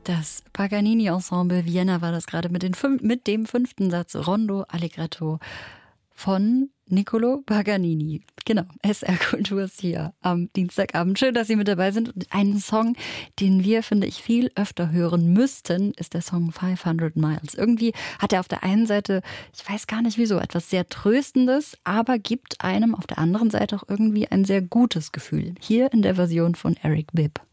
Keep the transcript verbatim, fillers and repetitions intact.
Das Paganini-Ensemble Vienna war das gerade mit, den fünf, mit dem fünften Satz Rondo Allegretto von Niccolò Paganini. Genau, S R Kultur ist hier am Dienstagabend. Schön, dass Sie mit dabei sind. Und einen Song, den wir, finde ich, viel öfter hören müssten, ist der Song fünfhundert Miles. Irgendwie hat er auf der einen Seite, ich weiß gar nicht wieso, etwas sehr Tröstendes, aber gibt einem auf der anderen Seite auch irgendwie ein sehr gutes Gefühl. Hier in der Version von Eric Bibb.